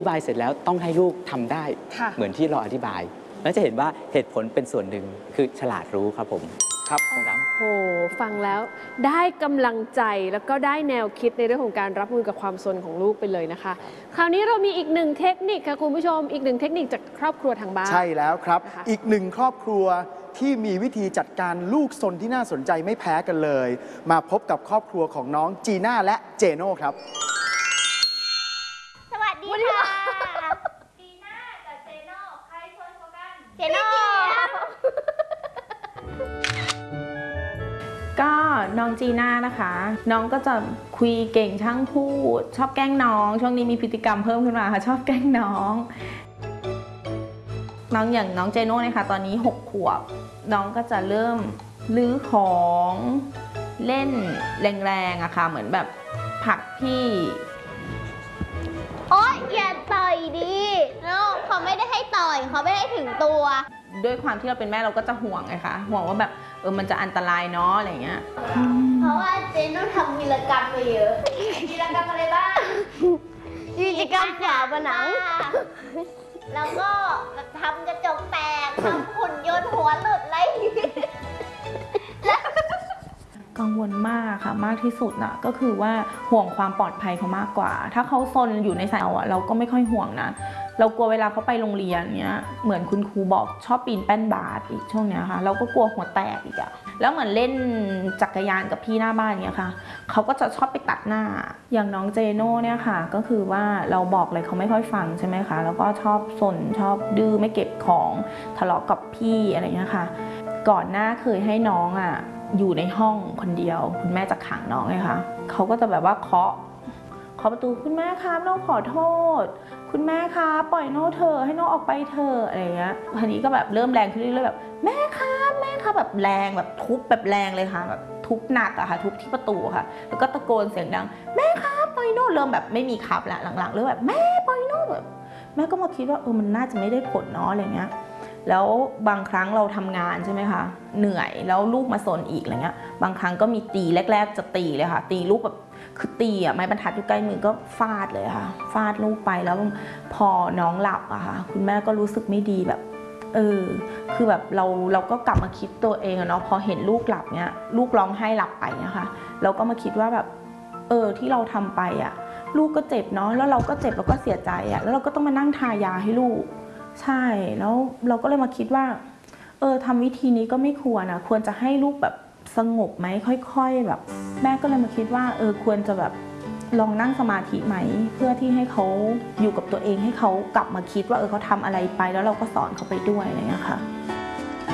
ธิบายเสร็จแล้วต้องให้ลูกทำได้เหมือนที่เราอธิบายแล้วจะเห็นว่าเหตุผลเป็นส่วนหนึ่งคือฉลาดรู้ครับผมครับโอ้ฟังแล้วได้กำลังใจแล้วก็ได้แนวคิดในเรื่องของการรับมือกับความซนของลูกไปเลยนะคะคราวนี้เรามีอีกหนึ่งเทคนิคค่ะคุณผู้ชมอีกหนึ่งเทคนิคจากครอบครัวทางบ้านใช่แล้วครับอีกหนึ่งครอบครัวที่มีวิธีจัดการลูกซนที่น่าสนใจไม่แพ้กันเลยมาพบกับครอบครัวของน้องจีน่าและเจโน่ครับสวัสดีค่ะจีน่ากับเจโน่ใครซนกว่ากันเจโน่ก็น้องจีน่านะคะน้องก็จะคุยเก่งช่างพูดชอบแกล้งน้องช่วงนี้มีพฤติกรรมเพิ่มขึ้นมาค่ะชอบแกล้งน้องอย่างน้องเจโน่นะคะตอนนี้6 ขวบน้องก็จะเริ่มลื้อของเล่นแรงๆอะค่ะเหมือนแบบผลักพี่โอ๊ยอย่าต่อยดิโน่เขาไม่ได้ให้ต่อยเขาไม่ได้ถึงตัวด้วยความที่เราเป็นแม่เราก็จะห่วงไงคะห่วงว่าแบบมันจะอันตรายเนาะอะไรเงี้ยเพราะว่าเจนต้องทำวีรกรรมมาเยอะวีรกรรมอะไรบ้างวีรกรรมฝาผนังแล้วก็แบบทำกระจกแตกทำหุ่นยนต์หัวหลุดอะไรกังวลมากค่ะมากที่สุดนะก็คือว่าห่วงความปลอดภัยเขามากกว่าถ้าเขาซนอยู่ในสายเราก็ไม่ค่อยห่วงนะเรากลัวเวลาเขาไปโรงเรียนเนี้ยเหมือนคุณครูบอกชอบปีนแป้นบาสอีกช่วงเนี้ยค่ะเราก็กลัวหัวแตกอีกอะแล้วเหมือนเล่นจักรยานกับพี่หน้าบ้านเนี้ยค่ะเขาก็จะชอบไปตัดหน้าอย่างน้องเจโน่เนี่ยค่ะก็คือว่าเราบอกเลยเขาไม่ค่อยฟังใช่ไหมคะแล้วก็ชอบซนชอบดื้อไม่เก็บของทะเลาะกับพี่อะไรเงี้ยค่ะก่อนหน้าเคยให้น้องอยู่ในห้องคนเดียวคุณแม่จะขังน้องไงคะเขาก็จะแบบว่าเคาะประตูคุณแม่ครับน้องขอโทษคุณแม่ครับปล่อยน้องเธอให้น้องออกไปเธออะไรเงี้ยทีนี้ก็แบบเริ่มแรงขึ้นเรื่อยๆแบบแม่ครับแบบแรงแบบทุบแบบแรงเลยค่ะแบบทุบหนักอะค่ะทุบที่ประตูค่ะแล้วก็ตะโกนเสียงดังแม่ครับปล่อยน้องเริ่มแบบไม่มีครับละหลังๆเริ่มแบบแม่ปล่อยน้องแบบแม่ก็มาคิดว่ามันน่าจะไม่ได้ผลเนาะอะไรเงี้ยแล้วบางครั้งเราทำงานใช่ไหมคะเหนื่อยแล้วลูกมาซนอีกอะไรเงี้ยบางครั้งก็มีตีแรกๆจะตีเลยค่ะตีลูกแบบคือตีไม้บรรทัดอยู่ใกล้มือก็ฟาดเลยค่ะฟาดลูกไปแล้วพอน้องหลับอะค่ะคุณแม่ก็รู้สึกไม่ดีแบบคือแบบเราก็กลับมาคิดตัวเองเนาะพอเห็นลูกหลับเนี้ยลูกร้องไห้หลับไปนะคะเราก็มาคิดว่าแบบที่เราทำไปลูกก็เจ็บเนาะแล้วเราก็เจ็บเราก็เสียใจแล้วเราก็ต้องมานั่งทายาให้ลูกใช่แล้วเราก็เลยมาคิดว่าทำวิธีนี้ก็ไม่ควรนะควรจะให้ลูกแบบสงบไหมค่อยๆแบบแม่ก็เลยมาคิดว่าควรจะแบบลองนั่งสมาธิไหมเพื่อที่ให้เขาอยู่กับตัวเองให้เขากลับมาคิดว่าเขาทำอะไรไปแล้วเราก็สอนเขาไปด้วยอะไรอย่างเงี้ยค่ะ